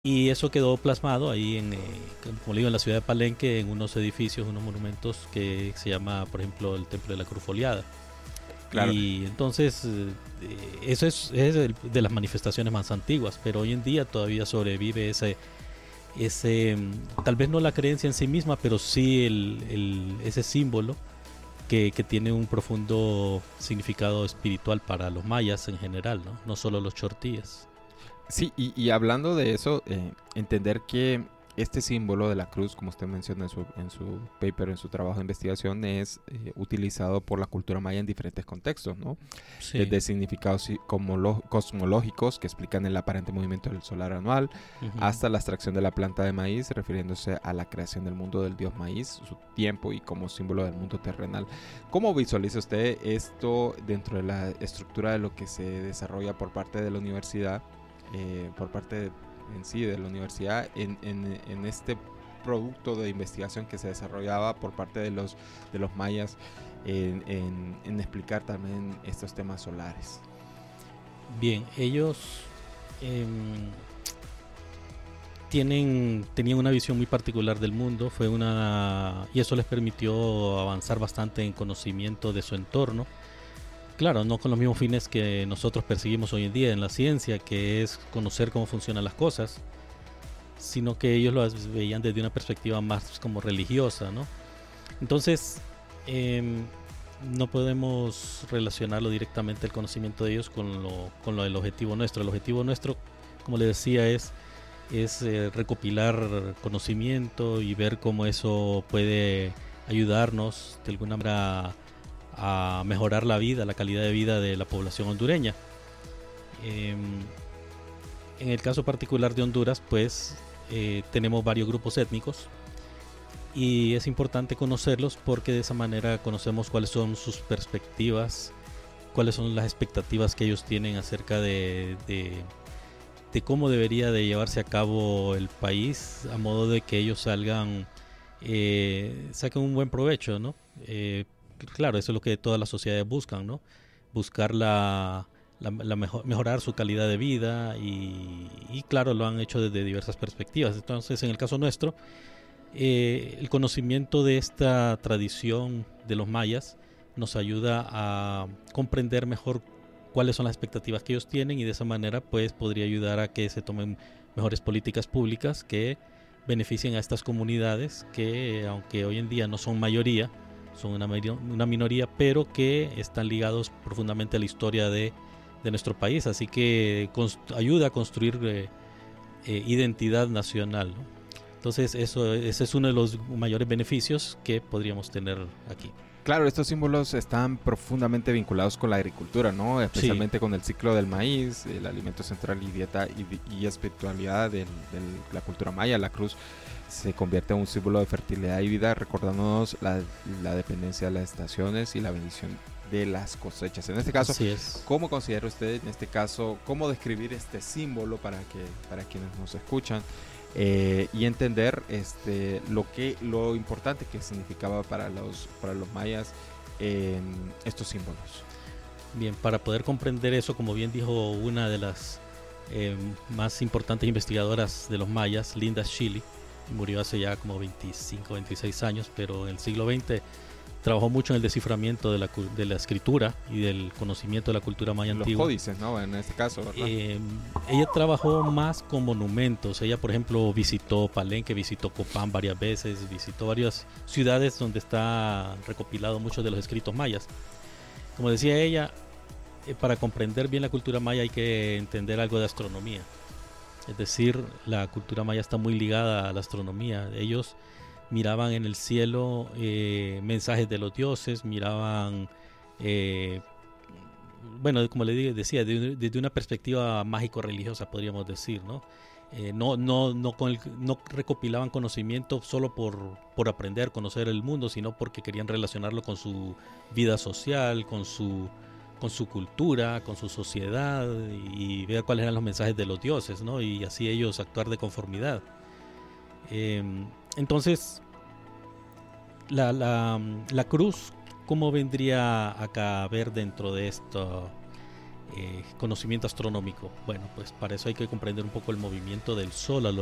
Y eso quedó plasmado ahí como le digo, en la ciudad de Palenque, en unos edificios, unos monumentos que se llama, por ejemplo, el Templo de la Cruz Foliada. Claro. Y entonces eso es de las manifestaciones más antiguas, pero hoy en día todavía sobrevive tal vez no la creencia en sí misma, pero sí ese símbolo que tiene un profundo significado espiritual para los mayas en general, ¿no? No solo los chortillas. Sí, y hablando de eso, entender que este símbolo de la cruz, como usted menciona en su paper, en su trabajo de investigación, es utilizado por la cultura maya en diferentes contextos, ¿no? Sí. Desde significados cosmológicos que explican el aparente movimiento del solar anual, Ujú. hasta la extracción de la planta de maíz, refiriéndose a la creación del mundo del dios maíz, su tiempo y como símbolo del mundo terrenal. ¿Cómo visualiza usted esto dentro de la estructura de lo que se desarrolla por parte de la universidad? Por parte en sí de la universidad en este producto de investigación que se desarrollaba por parte de los mayas en explicar también estos temas solares. Bien, ellos tenían una visión muy particular del mundo, y eso les permitió avanzar bastante en conocimiento de su entorno. Claro, no con los mismos fines que nosotros perseguimos hoy en día en la ciencia, que es conocer cómo funcionan las cosas, sino que ellos lo veían desde una perspectiva más como religiosa, ¿no? Entonces, em, no podemos relacionarlo directamente el conocimiento de ellos con lo del objetivo nuestro. El objetivo nuestro, como le decía, es recopilar conocimiento y ver cómo eso puede ayudarnos de alguna manera a mejorar la calidad de vida de la población hondureña. En el caso particular de Honduras, pues tenemos varios grupos étnicos y es importante conocerlos porque de esa manera conocemos cuáles son sus perspectivas, cuáles son las expectativas que ellos tienen acerca de cómo debería de llevarse a cabo el país, a modo de que ellos saquen un buen provecho, ¿no? Claro, eso es lo que todas las sociedades buscan, ¿no? Buscar mejorar su calidad de vida y claro, lo han hecho desde diversas perspectivas. Entonces, en el caso nuestro, el conocimiento de esta tradición de los mayas nos ayuda a comprender mejor cuáles son las expectativas que ellos tienen y de esa manera pues podría ayudar a que se tomen mejores políticas públicas que beneficien a estas comunidades que aunque hoy en día no son mayoría, son una minoría, pero que están ligados profundamente a la historia de nuestro país, así que ayuda a construir identidad nacional, ¿no? Entonces ese es uno de los mayores beneficios que podríamos tener aquí. Claro, estos símbolos están profundamente vinculados con la agricultura, ¿no? Sí, Especialmente con el ciclo del maíz, el alimento central y dieta y espiritualidad de la cultura maya. La cruz se convierte en un símbolo de fertilidad y vida, recordándonos la dependencia de las estaciones y la bendición de las cosechas. En este caso, así es. ¿cómo considera usted, en este caso, cómo describir este símbolo para quienes nos escuchan? Y entender lo importante que significaba para los mayas estos símbolos. Bien, para poder comprender eso, como bien dijo una de las más importantes investigadoras de los mayas, Linda Chile, murió hace ya como 25, 26 años, pero en el siglo XX trabajó mucho en el desciframiento de la escritura y del conocimiento de la cultura maya Los antigua. códices, ¿no? En este caso, ¿verdad? Ella trabajó más con monumentos. Ella, por ejemplo, visitó Palenque, visitó Copán varias veces, visitó varias ciudades donde está recopilado muchos de los escritos mayas. Como decía ella, para comprender bien la cultura maya hay que entender algo de astronomía. Es decir, la cultura maya está muy ligada a la astronomía. Ellos miraban en el cielo mensajes de los dioses, miraban, eh, bueno, como le decía, desde una perspectiva mágico-religiosa, podríamos decir, ¿no? No recopilaban conocimiento solo por aprender, conocer el mundo, sino porque querían relacionarlo con su vida social, con su cultura, con su sociedad y ver cuáles eran los mensajes de los dioses, ¿no? Y así ellos actuar de conformidad. Eh, entonces, la cruz, ¿cómo vendría acá a ver dentro de esto? conocimiento astronómico. Bueno, pues para eso hay que comprender un poco el movimiento del Sol a lo